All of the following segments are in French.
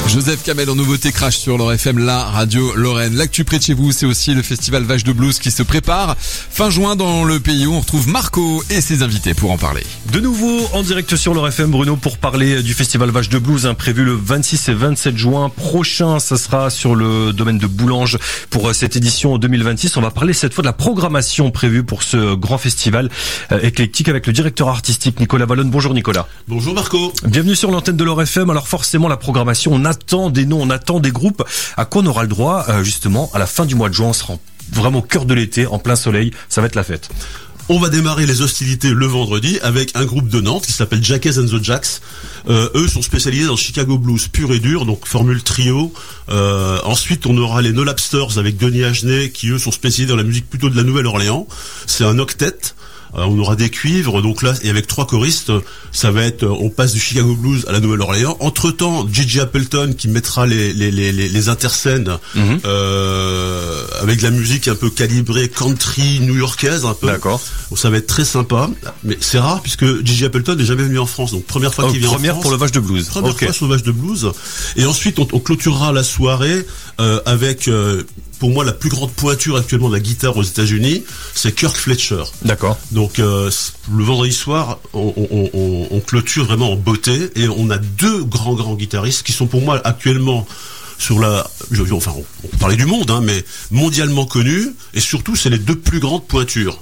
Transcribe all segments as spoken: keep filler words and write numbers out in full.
Joseph Kamel en nouveauté crash sur l'Or F M, la radio Lorraine. L'actu près de chez vous, c'est aussi le festival Vache de Blues qui se prépare. Fin juin dans le pays où on retrouve Marco et ses invités pour en parler. De nouveau en direct sur l'Or F M, Bruno, pour parler du festival Vache de Blues, hein, prévu le vingt-six et vingt-sept juin prochain. Ça sera sur le domaine de Boulange pour cette édition deux mille vingt-six. On va parler cette fois de la programmation prévue pour ce grand festival euh, éclectique avec le directeur artistique Nicolas Vallone. Bonjour Nicolas. Bonjour Marco. Bienvenue sur l'antenne de l'Or F M. Alors forcément la programmation, on attend des noms, on attend des groupes. À quoi on aura le droit euh, justement à la fin du mois de juin? On sera vraiment au cœur de l'été, en plein soleil. Ça va être la fête. On va démarrer les hostilités le vendredi avec un groupe de Nantes qui s'appelle Jackets and the Jacks. Euh, eux sont spécialisés dans le Chicago Blues pur et dur, donc formule trio. Euh, ensuite, on aura les No Lapsters avec Denis Agenet qui eux sont spécialisés dans la musique plutôt de la Nouvelle-Orléans. C'est un octet. Euh, on aura des cuivres, donc là, et avec trois choristes, ça va être, on passe du Chicago Blues à la Nouvelle-Orléans. Entre-temps, Gigi Appleton qui mettra les les les les interscènes mm-hmm. euh, avec de la musique un peu calibrée country new-yorkaise un peu. D'accord. Donc ça va être très sympa, mais c'est rare puisque Gigi Appleton n'est jamais venu en France, donc première fois oh, qu'il vient première en France. pour le Vache de Blues. Première okay. fois sur le Vache de Blues. Et ensuite, on, on clôturera la soirée euh, avec. Euh, Pour moi, la plus grande pointure actuellement de la guitare aux États-Unis, c'est Kirk Fletcher. D'accord. Donc euh, le vendredi soir, on, on, on, on clôture vraiment en beauté et on a deux grands grands guitaristes qui sont pour moi actuellement sur la, je, enfin, on, on peut parler du monde, hein, mais mondialement connus et surtout c'est les deux plus grandes pointures.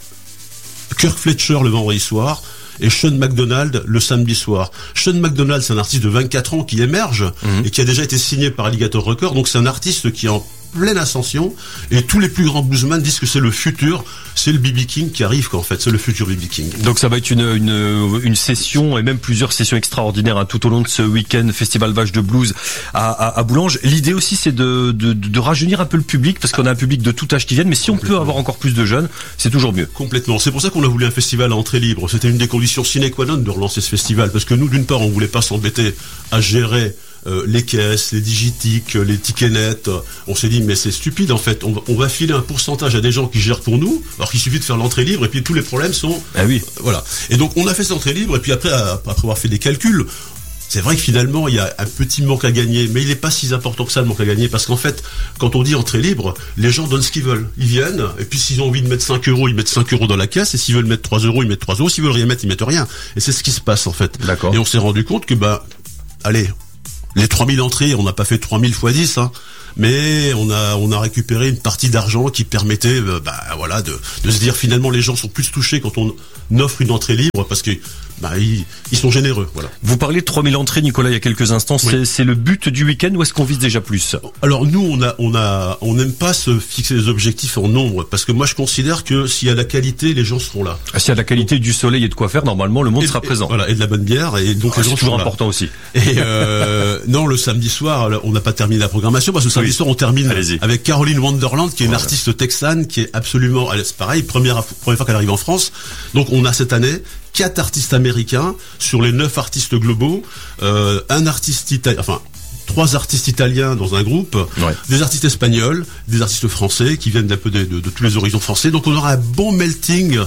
Kirk Fletcher le vendredi soir. Et Sean McDonald le samedi soir. Sean McDonald, c'est un artiste de vingt-quatre ans qui émerge mmh. et qui a déjà été signé par Alligator Records. Donc c'est un artiste qui est en pleine ascension et tous les plus grands bluesmen disent que c'est le futur, c'est le B B King qui arrive quoi, en fait, c'est le futur B B King. Donc ça va être une une une session et même plusieurs sessions extraordinaires hein, tout au long de ce week-end festival Vache de Blues à à, à Boulange. L'idée aussi c'est de, de de rajeunir un peu le public parce qu'on a un public de tout âge qui viennent, mais si on peut avoir encore plus de jeunes, c'est toujours mieux. Complètement. C'est pour ça qu'on a voulu un festival à entrée libre. C'était une des conditions sine qua non de relancer ce festival parce que nous d'une part on voulait pas s'embêter à gérer Euh, les caisses, les digitiques, les tickets nets. On s'est dit mais c'est stupide en fait. On va, on va filer un pourcentage à des gens qui gèrent pour nous, alors qu'il suffit de faire l'entrée libre et puis tous les problèmes sont. Ah oui. Euh, voilà. Et donc on a fait cette entrée libre et puis après, après avoir fait des calculs, c'est vrai que finalement il y a un petit manque à gagner, mais il n'est pas si important que ça le manque à gagner parce qu'en fait quand on dit entrée libre, les gens donnent ce qu'ils veulent. Ils viennent et puis s'ils ont envie de mettre cinq euros, ils mettent cinq euros dans la caisse et s'ils veulent mettre trois euros, ils mettent trois euros. S'ils veulent rien mettre, ils mettent rien. Et c'est ce qui se passe en fait. D'accord. Et on s'est rendu compte que bah allez. Les trois mille entrées, on n'a pas fait trois mille fois dix, hein, mais on a on a récupéré une partie d'argent qui permettait, euh, bah voilà, de de se dire finalement les gens sont plus touchés quand on offre une entrée libre parce que bah ils, ils sont généreux, voilà. Vous parlez de trois mille entrées, Nicolas, il y a quelques instants. Oui. C'est c'est le but du week-end ou est-ce qu'on vise déjà plus? Alors nous on a on a on n'aime pas se fixer des objectifs en nombre parce que moi je considère que s'il y a de la qualité, les gens seront là. Ah, s'il y a de la qualité, du soleil et de quoi faire, normalement le monde et, sera et, présent. Voilà, et de la bonne bière et donc ah, les gens c'est toujours sont important là. aussi. Et euh, non, le samedi soir, on n'a pas terminé la programmation parce que le samedi oui. soir on termine Allez-y. avec Caroline Wonderland qui est une voilà. artiste texane qui est absolument, c'est pareil, première première fois qu'elle arrive en France. Donc on a cette année quatre artistes américains sur les neuf artistes globaux, euh, un artiste italien, enfin trois artistes italiens dans un groupe, ouais. des artistes espagnols, des artistes français qui viennent d'un peu de, de, de tous les horizons français. Donc on aura un bon melting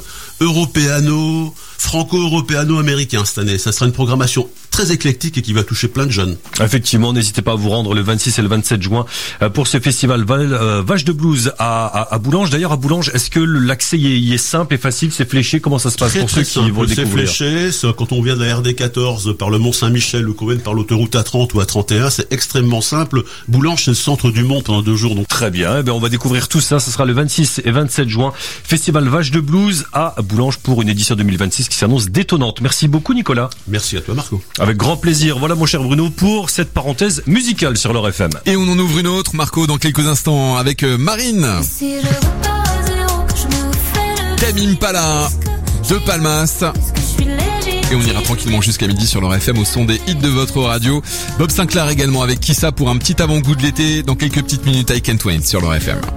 européano, franco-européano-américain cette année. Ça sera une programmation très éclectique et qui va toucher plein de jeunes. Effectivement, n'hésitez pas à vous rendre le vingt-six et le vingt-sept juin pour ce festival Vache de Blues à, à, à Boulange. D'ailleurs, à Boulange, est-ce que l'accès y est, y est simple et facile? C'est fléché? Comment ça se passe très, pour très ceux qui vont le découvrir? C'est fléché. C'est quand on vient de la R D quatorze par le Mont-Saint-Michel ou qu'on vient par l'autoroute A trente ou A trente et un, c'est extrêmement simple. Boulange, c'est le centre du monde pendant deux jours. Donc très bien. Eh bien, on va découvrir tout ça. Ce sera le vingt-six et vingt-sept juin. Festival Vache de Blues à Boulange pour une édition deux mille vingt-six qui s'annonce détonnante. Merci beaucoup, Nicolas. Merci à toi, Marco. Avec grand plaisir. Voilà, mon cher Bruno, pour cette parenthèse musicale sur l'Or F M. Et on en ouvre une autre, Marco, dans quelques instants avec Marine. Camille Pala de Palmas. Et on ira tranquillement jusqu'à midi sur l'Or F M au son des hits de votre radio. Bob Sinclair également avec Kissa pour un petit avant-goût de l'été. Dans quelques petites minutes avec Ken Twain sur l'Or F M.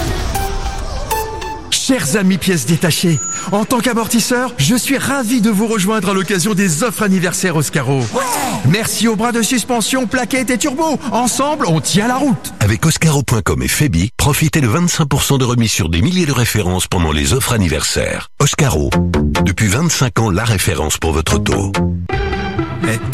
Chers amis pièces détachées, en tant qu'amortisseur, je suis ravi de vous rejoindre à l'occasion des offres anniversaires Oscaro. Ouais. Merci aux bras de suspension, plaquettes et turbo. Ensemble, on tient la route. Avec Oscaro point com et Febi, profitez de vingt-cinq pour cent de remise sur des milliers de références pendant les offres anniversaires. Oscaro, depuis vingt-cinq ans, la référence pour votre auto. Eh, psst.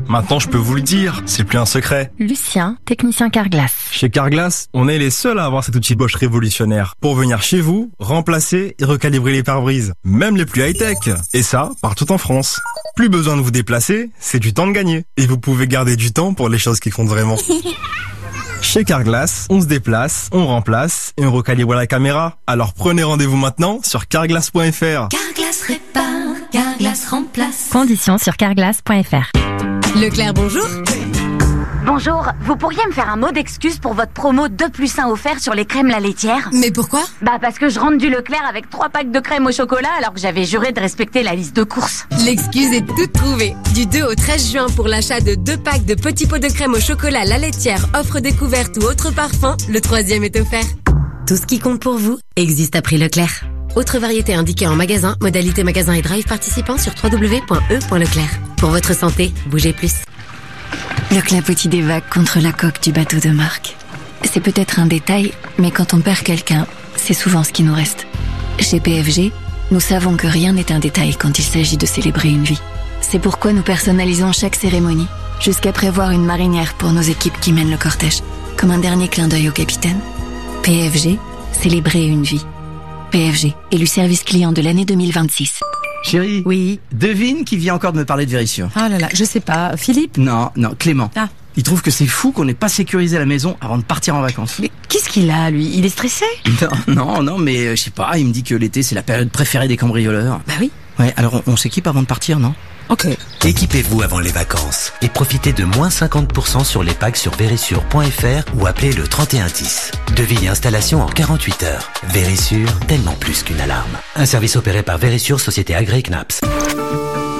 Maintenant, je peux vous le dire, c'est plus un secret. Lucien, technicien Carglass. Chez Carglass, on est les seuls à avoir cet outil Bosch révolutionnaire pour venir chez vous, remplacer et recalibrer les pare-brises, même les plus high-tech. Et ça, partout en France. Plus besoin de vous déplacer, c'est du temps de gagner. Et vous pouvez garder du temps pour les choses qui comptent vraiment. Chez Carglass, on se déplace, on remplace et on recalibre la caméra. Alors prenez rendez-vous maintenant sur carglass point f r. Carglass répare, Carglass remplace. Conditions sur carglass point f r. Leclerc, bonjour. Bonjour, vous pourriez me faire un mot d'excuse pour votre promo deux plus un offert sur les crèmes la laitière? Mais pourquoi? Bah parce que je rentre du Leclerc avec trois packs de crème au chocolat alors que j'avais juré de respecter la liste de courses. L'excuse est toute trouvée. Du deux au treize juin, pour l'achat de deux packs de petits pots de crème au chocolat la laitière, offre découverte ou autre parfum, le troisième est offert. Tout ce qui compte pour vous existe à prix Leclerc. Autre variété indiquée en magasin, modalité magasin et drive participant sur w w w point e point leclerc. Pour votre santé, bougez plus. Le clapotis des vagues contre la coque du bateau de Marc. C'est peut-être un détail, mais quand on perd quelqu'un, c'est souvent ce qui nous reste. Chez P F G, nous savons que rien n'est un détail quand il s'agit de célébrer une vie. C'est pourquoi nous personnalisons chaque cérémonie, jusqu'à prévoir une marinière pour nos équipes qui mènent le cortège. Comme un dernier clin d'œil au capitaine. P F G, célébrer une vie. P F G, élu service client de l'année deux mille vingt-six. Chérie, oui. Devine qui vient encore de me parler de Vérissure. Ah là là, je sais pas. Philippe? Non, non, Clément. Ah. Il trouve que c'est fou qu'on n'ait pas sécurisé la maison avant de partir en vacances. Mais qu'est-ce qu'il a, lui? Il est stressé? Non, non, non, mais euh, je sais pas, il me dit que l'été c'est la période préférée des cambrioleurs. Bah oui. Ouais, alors on, on s'équipe avant de partir, non? Ok. Équipez-vous avant les vacances et profitez de moins cinquante pour cent sur les packs sur vérissure point f r ou appelez le trente et un dix. Devis et installation en quarante-huit heures. Vérissure, tellement plus qu'une alarme. Un service opéré par Vérissure, société agréée C N A P S.